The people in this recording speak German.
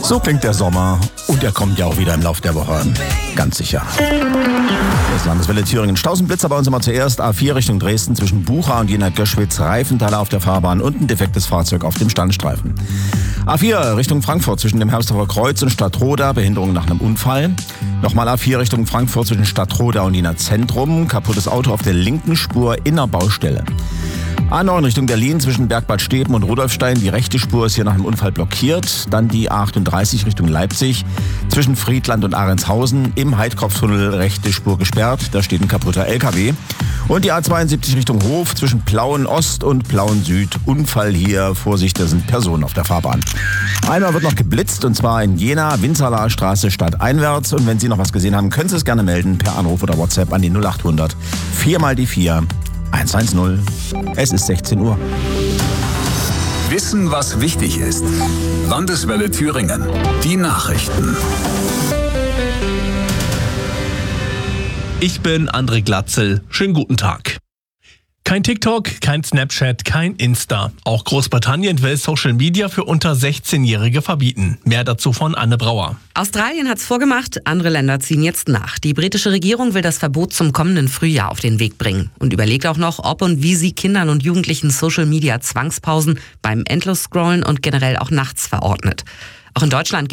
So klingt der Sommer und er kommt ja auch wieder im Laufe der Woche. Ganz sicher. Das Landeswelle Thüringen. Stausenblitzer bei uns immer zuerst. A4 Richtung Dresden zwischen Bucha und Jena-Göschwitz. Reifenteile auf der Fahrbahn und ein defektes Fahrzeug auf dem Standstreifen. A4 Richtung Frankfurt zwischen dem Hermsdorfer Kreuz und Stadtroda. Behinderung nach einem Unfall. Nochmal A4 Richtung Frankfurt zwischen Stadtroda und Jena Zentrum. Kaputtes Auto auf der linken Spur Innerbaustelle. A9 Richtung Berlin zwischen Bergbad Steben und Rudolfstein. Die rechte Spur ist hier nach einem Unfall blockiert. Dann die A38 Richtung Leipzig zwischen Friedland und Ahrentshausen. Im Heidkopftunnel rechte Spur gesperrt. Da steht ein kaputter LKW. Und die A72 Richtung Hof zwischen Plauen Ost und Plauen Süd. Unfall hier. Vorsicht, da sind Personen auf der Fahrbahn. Einmal wird noch geblitzt und zwar in Jena, Winzerlaer Straße stadteinwärts. Und wenn Sie noch was gesehen haben, können Sie es gerne melden per Anruf oder WhatsApp an die 0800 4 mal die 4 110. Es ist 16 Uhr. Wissen, was wichtig ist. Landeswelle Thüringen. Die Nachrichten. Ich bin André Glatzel. Schönen guten Tag. Kein TikTok, kein Snapchat, kein Insta. Auch Großbritannien will Social Media für unter 16-Jährige verbieten. Mehr dazu von Anne Brauer. Australien hat's vorgemacht, andere Länder ziehen jetzt nach. Die britische Regierung will das Verbot zum kommenden Frühjahr auf den Weg bringen und überlegt auch noch, ob und wie sie Kindern und Jugendlichen Social Media Zwangspausen beim Endlos-Scrollen und generell auch nachts verordnet. Auch in Deutschland